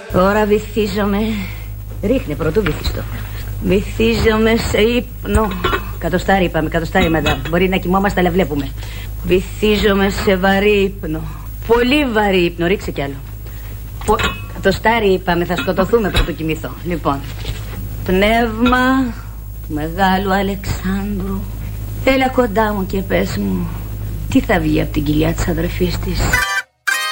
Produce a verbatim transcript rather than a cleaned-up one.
Τώρα βυθίζομαι. Ρίχνε πρωτού βυθιστώ. Βυθίζομαι σε ύπνο. Κατοστάρι είπαμε, κατοστάρι μαντάμ. Μπορεί να κοιμόμαστε αλλά βλέπουμε. Βυθίζομαι σε βαρύ ύπνο. Πολύ βαρύ ύπνο, ρίξε κι άλλο. Πο... Κατοστάρι είπαμε, θα σκοτωθούμε πρωτού κοιμηθώ. Λοιπόν, πνεύμα του Μεγάλου Αλεξάνδρου, έλα κοντά μου και πες μου, τι θα βγει από την κοιλιά της αδερφής της.